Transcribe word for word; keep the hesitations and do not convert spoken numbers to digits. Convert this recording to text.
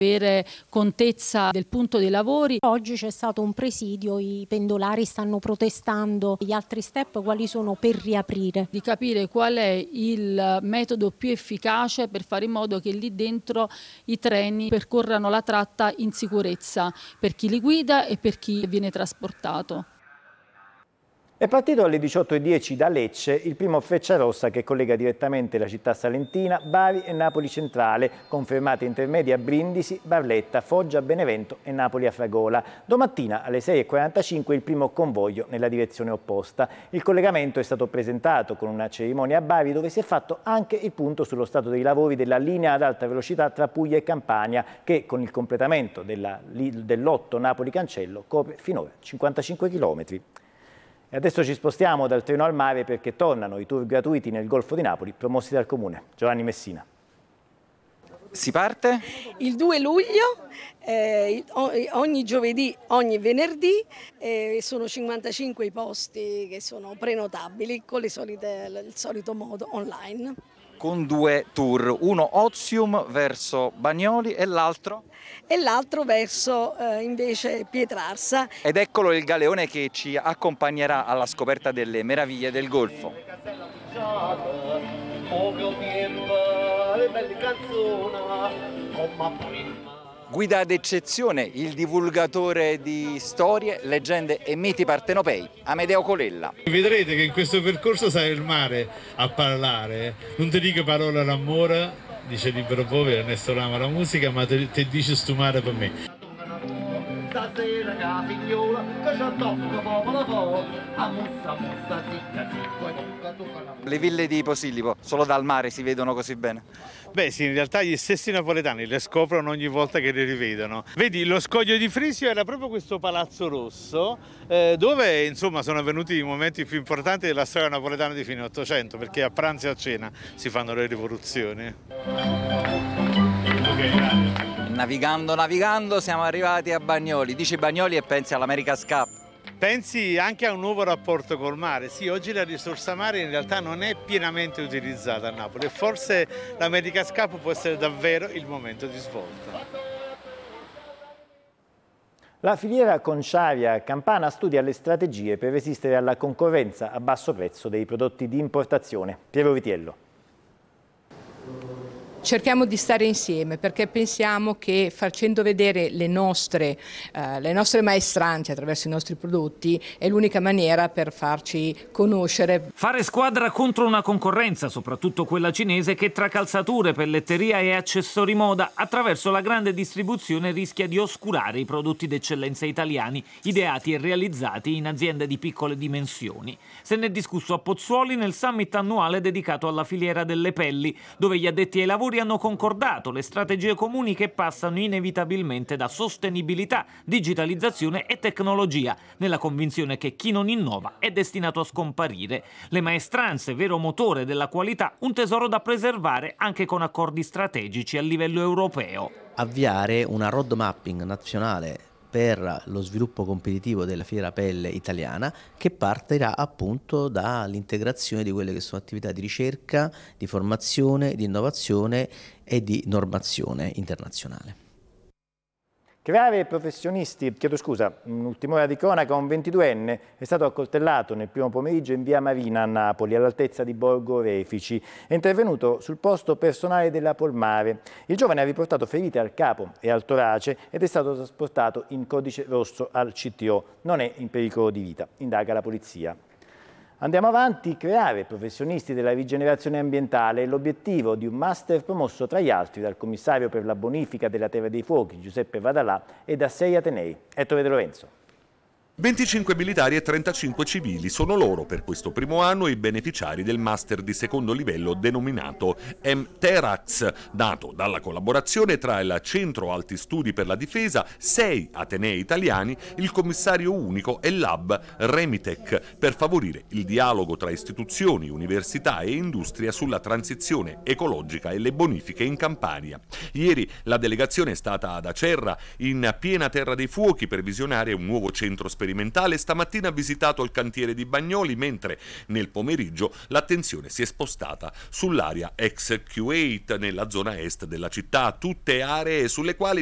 avere contezza del punto dei lavori. Oggi c'è stato un presidio, i pendolari stanno protestando. Gli altri step quali sono per riaprire? Di capire qual è il metodo più efficace per fare in modo che lì dentro i treni percorrano la tratta in sicurezza per chi li guida e per chi viene trasportato. È partito alle diciotto e dieci da Lecce il primo Frecciarossa che collega direttamente la città salentina, Bari e Napoli Centrale, con fermate intermedie a Brindisi, Barletta, Foggia, Benevento e Napoli Afragola. Domattina alle sei e quarantacinque il primo convoglio nella direzione opposta. Il collegamento è stato presentato con una cerimonia a Bari dove si è fatto anche il punto sullo stato dei lavori della linea ad alta velocità tra Puglia e Campania che con il completamento dell'otto Napoli-Cancello copre finora cinquantacinque chilometri. E adesso ci spostiamo dal treno al mare perché tornano i tour gratuiti nel Golfo di Napoli promossi dal Comune. Giovanni Messina. Si parte? Il due luglio, eh, ogni giovedì, ogni venerdì, eh, sono cinquantacinque i posti che sono prenotabili con le solite, il solito modo online. Con due tour, uno Ozium verso Bagnoli e l'altro? E l'altro verso eh, invece Pietrarsa. Ed eccolo il galeone che ci accompagnerà alla scoperta delle meraviglie del Golfo. Guida d'eccezione, il divulgatore di storie, leggende e miti partenopei, Amedeo Colella. Vedrete che in questo percorso sarà il mare a parlare, non ti dico parola d'amore, dice Libero Povero, Ernesto Lama la musica, ma te, te dice stu mare per me. Stasera la figliola che c'ha tocca popola po', a mussa mussa zicca zicca tocca tocca. Le ville di Posillipo, solo dal mare si vedono così bene? Beh sì, in realtà gli stessi napoletani le scoprono ogni volta che le rivedono. Vedi, lo scoglio di Frisio era proprio questo palazzo rosso, eh, dove insomma sono avvenuti i momenti più importanti della storia napoletana di fine Ottocento, perché a pranzo e a cena si fanno le rivoluzioni. Okay, navigando, navigando, siamo arrivati a Bagnoli. Dici Bagnoli e pensi all'America's Cup. Pensi anche a un nuovo rapporto col mare. Sì, oggi la risorsa mare in realtà non è pienamente utilizzata a Napoli e forse l'America's Cup può essere davvero il momento di svolta. La filiera conciaria campana studia le strategie per resistere alla concorrenza a basso prezzo dei prodotti di importazione. Piero Vitiello. Cerchiamo di stare insieme perché pensiamo che facendo vedere le nostre, eh, le nostre maestranze attraverso i nostri prodotti è l'unica maniera per farci conoscere. Fare squadra contro una concorrenza, soprattutto quella cinese, che tra calzature, pelletteria e accessori moda attraverso la grande distribuzione rischia di oscurare i prodotti d'eccellenza italiani ideati e realizzati in aziende di piccole dimensioni. Se ne è discusso a Pozzuoli nel summit annuale dedicato alla filiera delle pelli, dove gli addetti ai lavori hanno concordato le strategie comuni che passano inevitabilmente da sostenibilità, digitalizzazione e tecnologia, nella convinzione che chi non innova è destinato a scomparire. Le maestranze, vero motore della qualità, un tesoro da preservare anche con accordi strategici a livello europeo. Avviare una road mapping nazionale per lo sviluppo competitivo della filiera pelle italiana che partirà appunto dall'integrazione di quelle che sono attività di ricerca, di formazione, di innovazione e di normazione internazionale. Creare professionisti, chiedo scusa, un'ultima ora di cronaca, un ventiduenne è stato accoltellato nel primo pomeriggio in via Marina a Napoli, all'altezza di Borgo Refici. È intervenuto sul posto personale della Polmare. Il giovane ha riportato ferite al capo e al torace ed è stato trasportato in codice rosso al C T O. Non è in pericolo di vita, indaga la polizia. Andiamo avanti, creare professionisti della rigenerazione ambientale è l'obiettivo di un master promosso tra gli altri dal commissario per la bonifica della Terra dei Fuochi Giuseppe Vadalà e da sei atenei. Ettore De Lorenzo. venticinque militari e trentacinque civili sono loro per questo primo anno i beneficiari del master di secondo livello denominato M Terax, dato dalla collaborazione tra il Centro Alti Studi per la Difesa, sei atenei italiani, il commissario unico e l'hub Remitec per favorire il dialogo tra istituzioni, università e industria sulla transizione ecologica e le bonifiche in Campania. Ieri la delegazione è stata ad Acerra, in piena Terra dei Fuochi, per visionare un nuovo centro sperimentale. Stamattina ha visitato il cantiere di Bagnoli, mentre nel pomeriggio l'attenzione si è spostata sull'area ex Q otto nella zona est della città, tutte aree sulle quali